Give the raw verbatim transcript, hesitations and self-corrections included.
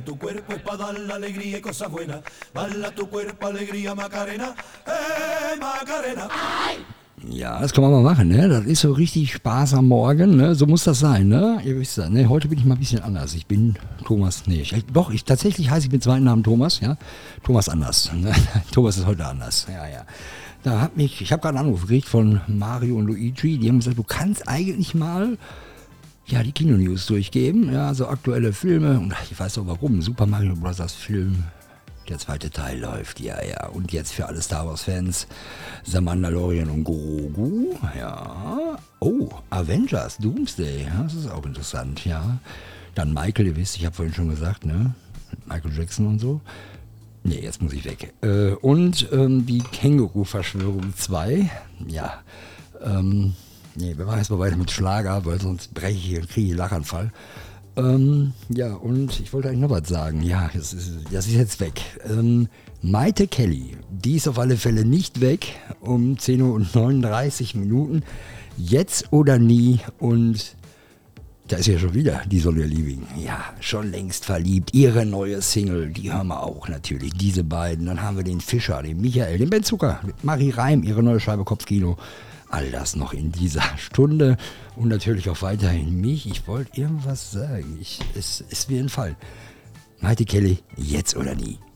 Tu cuerpo es para dar la alegría y cosas buenas. Bala tu cuerpo, alegría, Macarena. Eh, Macarena. Ja, das kann man mal machen, ne? Das ist so richtig Spaß am Morgen, ne? So muss das sein, ne? Ihr wisst das, ne? Heute bin ich mal ein bisschen anders. Ich bin Thomas, nee, ich, doch, ich tatsächlich heiße ich mit zweiten Namen Thomas, ja? Thomas anders. Ne? Thomas ist heute anders, ja, ja. Da hat mich, ich habe gerade einen Anruf gekriegt von Mario und Luigi, die haben gesagt, du kannst eigentlich mal ja, die Kino-News durchgeben, ja, so aktuelle Filme, und ich weiß auch warum, Super Mario Bros. Film, der zweite Teil läuft, ja, ja, und jetzt für alle Star Wars-Fans, The Mandalorian und Grogu, ja, oh, Avengers, Doomsday, ja, das ist auch interessant, ja, dann Michael, ihr wisst, ich habe vorhin schon gesagt, ne, Michael Jackson und so, ne, jetzt muss ich weg, äh, und ähm, die Känguru-Verschwörung zwei, ja, ähm, nee, wir machen jetzt mal weiter mit Schlager, weil sonst breche ich hier und kriege ich einen Lachanfall. Ähm, ja, und ich wollte eigentlich noch was sagen. Ja, das ist, das ist jetzt weg. Ähm, Maite Kelly, die ist auf alle Fälle nicht weg um zehn Uhr und neununddreißig Minuten. Jetzt oder nie. Und da ist ja schon wieder die Sonja Liebing. Ja, schon längst verliebt. Ihre neue Single, die hören wir auch natürlich. Diese beiden. Dann haben wir den Fischer, den Michael, den Ben Zucker, Marie Reim, ihre neue Scheibe Kopfkino. All das noch in dieser Stunde und natürlich auch weiterhin mich. Ich wollte irgendwas sagen. Ich, es ist wie ein Fall. Maite Kelly, jetzt oder nie.